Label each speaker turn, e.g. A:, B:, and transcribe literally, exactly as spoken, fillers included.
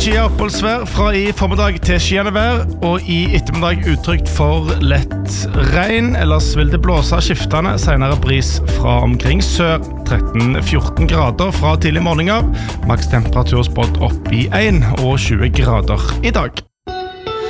A: Skyet oppholdsvær fra i formiddag til skyende vær, og i ettermiddag utrygt for lett regn. Ellers vil det blåse skiftende, senere bris fra omkring sør. tretten til fjorten grader fra tidlig morgen av. Maks temperatur spådd opp i en og tjue grader i dag.